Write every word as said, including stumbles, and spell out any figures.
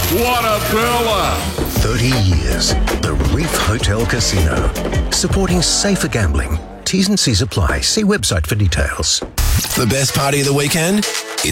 What a thriller! thirty years. The Reef Hotel Casino. Supporting safer gambling. T's and C's apply. See website for details. The best party of the weekend?